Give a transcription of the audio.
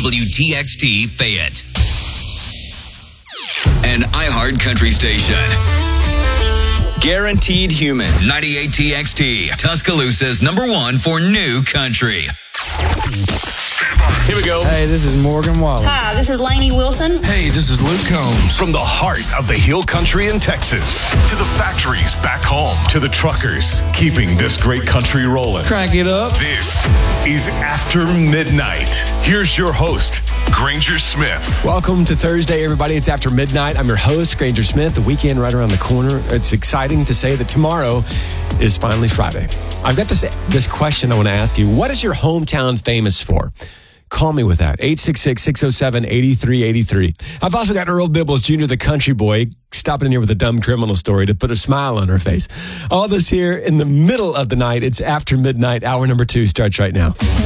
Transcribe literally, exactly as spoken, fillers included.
W T X T Fayette. An iHeart Country station. Guaranteed Human. ninety-eight T X T. Tuscaloosa's number one for new country. Here we go. Hey, this is Morgan Wallen. Hi, this is Lainey Wilson. Hey, this is Luke Combs. From the heart of the Hill Country in Texas to the factories back home to the truckers keeping this great country rolling. Crank it up. This is After Midnight. Here's your host, Granger Smith. Welcome to Thursday, everybody. It's After Midnight. I'm your host, Granger Smith. The weekend right around the corner. It's exciting to say that tomorrow is finally Friday. I've got this this question I want to ask you. What is your hometown famous for? Call me with that. eight six six, six oh seven, eight three eight three. I've also got Earl Dibbles, Junior the Country Boy, stopping in here with a dumb criminal story to put a smile on her face. All this here in the middle of the night. It's After Midnight. Hour number two starts right now.